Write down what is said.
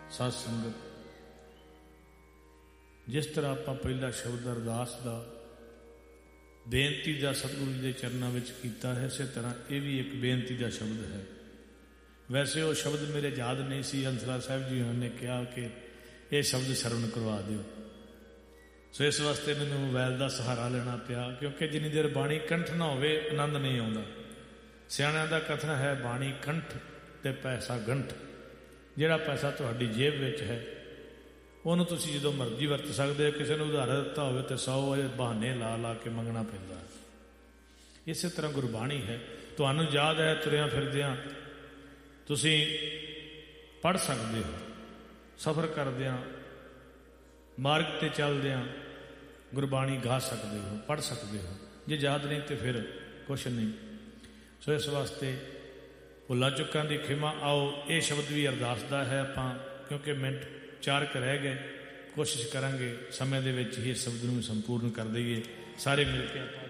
ਸਾਧ ਸੰਗਤ, ਜਿਸ ਤਰ੍ਹਾਂ ਆਪਾਂ ਪਹਿਲਾ ਸ਼ਬਦ ਅਰਦਾਸ ਦਾ ਬੇਨਤੀ ਦਾ ਸਤਿਗੁਰੂ ਜੀ ਦੇ ਚਰਨਾਂ ਵਿੱਚ ਕੀਤਾ ਹੈ, ਇਸੇ ਤਰ੍ਹਾਂ ਇਹ ਵੀ ਇੱਕ ਬੇਨਤੀ ਦਾ ਸ਼ਬਦ ਹੈ। ਵੈਸੇ ਉਹ ਸ਼ਬਦ ਮੇਰੇ ਯਾਦ ਨਹੀਂ ਸੀ। ਹੰਸਰਾਜ ਸਾਹਿਬ ਜੀ ਨੇ ਕਿਹਾ ਕਿ ਇਹ ਸ਼ਬਦ ਸਰਵਣ ਕਰਵਾ ਦਿਓ, ਸੋ ਇਸ ਵਾਸਤੇ ਮੈਨੂੰ ਮੋਬਾਈਲ ਦਾ ਸਹਾਰਾ ਲੈਣਾ ਪਿਆ, ਕਿਉਂਕਿ ਜਿੰਨੀ ਦੇਰ ਬਾਣੀ ਕੰਠ ਨਾ ਹੋਵੇ ਆਨੰਦ ਨਹੀਂ ਆਉਂਦਾ। ਸਿਆਣਿਆਂ ਦਾ ਕਥਨ ਹੈ, ਬਾਣੀ ਕੰਠ ਤੇ ਪੈਸਾ ਗੰਠ। ਜਿਹੜਾ ਪੈਸਾ ਤੁਹਾਡੀ ਜੇਬ ਵਿੱਚ ਹੈ ਉਹਨੂੰ ਤੁਸੀਂ ਜਦੋਂ ਮਰਜ਼ੀ ਵਰਤ ਸਕਦੇ ਹੋ। ਕਿਸੇ ਨੂੰ ਉਧਾਰ ਦਿੱਤਾ ਹੋਵੇ ਤਾਂ 100 ਬਹਾਨੇ ਲਾ ਲਾ ਕੇ ਮੰਗਣਾ ਪੈਂਦਾ। ਇਸੇ ਤਰ੍ਹਾਂ ਗੁਰਬਾਣੀ ਹੈ, ਤੁਹਾਨੂੰ ਯਾਦ ਹੈ ਤੁਰਿਆਂ ਫਿਰਦਿਆਂ ਤੁਸੀਂ ਪੜ੍ਹ ਸਕਦੇ ਹੋ, ਸਫ਼ਰ ਕਰਦਿਆਂ ਮਾਰਗ 'ਤੇ ਚੱਲਦਿਆਂ ਗੁਰਬਾਣੀ ਗਾ ਸਕਦੇ ਹੋ, ਪੜ੍ਹ ਸਕਦੇ ਹੋ। ਜੇ ਯਾਦ ਨਹੀਂ ਤਾਂ ਫਿਰ ਕੁਛ ਨਹੀਂ। ਸੋ ਇਸ ਵਾਸਤੇ ਭੁੱਲਾਂ ਚੁੱਕਾਂ ਦੀ ਖਿਮਾ। ਆਓ ਇਹ ਸ਼ਬਦ ਵੀ ਅਰਦਾਸ ਦਾ ਹੈ। ਆਪਾਂ ਕਿਉਂਕਿ ਮਿੰਟ 4 ਕੁ ਰਹਿ ਗਏ, ਕੋਸ਼ਿਸ਼ ਕਰਾਂਗੇ ਸਮੇਂ ਦੇ ਵਿੱਚ ਹੀ ਇਸ ਸ਼ਬਦ ਨੂੰ ਸੰਪੂਰਨ ਕਰ ਦਈਏ। ਸਾਰੇ ਮਿਲ ਕੇ ਆਪਾਂ